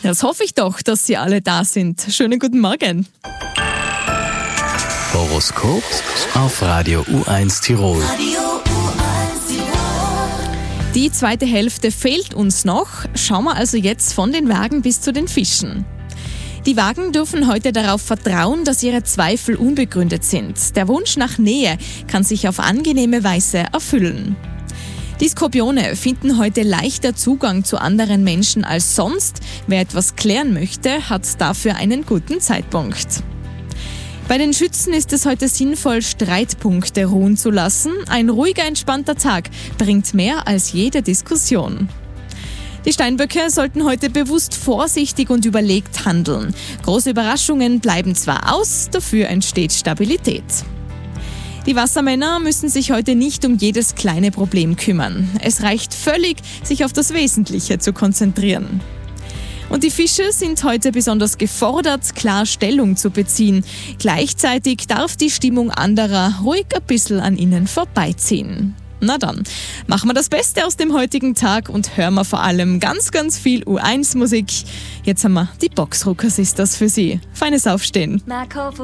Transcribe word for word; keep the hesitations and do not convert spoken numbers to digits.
Das hoffe ich doch, dass Sie alle da sind. Schönen guten Morgen. Horoskop auf Radio U eins Tirol. Die zweite Hälfte fehlt uns noch. Schauen wir also jetzt von den Wagen bis zu den Fischen. Die Wagen dürfen heute darauf vertrauen, dass ihre Zweifel unbegründet sind. Der Wunsch nach Nähe kann sich auf angenehme Weise erfüllen. Die Skorpione finden heute leichter Zugang zu anderen Menschen als sonst. Wer etwas klären möchte, hat dafür einen guten Zeitpunkt. Bei den Schützen ist es heute sinnvoll, Streitpunkte ruhen zu lassen. Ein ruhiger, entspannter Tag bringt mehr als jede Diskussion. Die Steinböcke sollten heute bewusst vorsichtig und überlegt handeln. Große Überraschungen bleiben zwar aus, dafür entsteht Stabilität. Die Wassermänner müssen sich heute nicht um jedes kleine Problem kümmern. Es reicht völlig, sich auf das Wesentliche zu konzentrieren. Und die Fische sind heute besonders gefordert, klar Stellung zu beziehen. Gleichzeitig darf die Stimmung anderer ruhig ein bisschen an ihnen vorbeiziehen. Na dann, machen wir das Beste aus dem heutigen Tag und hören wir vor allem ganz, ganz viel U eins Musik. Jetzt haben wir die Boxrucker Sisters für Sie. Feines Aufstehen.